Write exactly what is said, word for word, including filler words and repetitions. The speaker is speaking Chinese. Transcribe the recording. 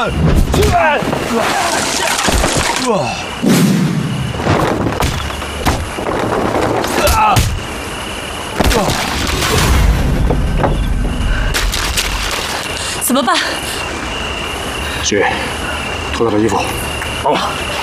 怎么办？ 雪，脱掉这衣服，帮我。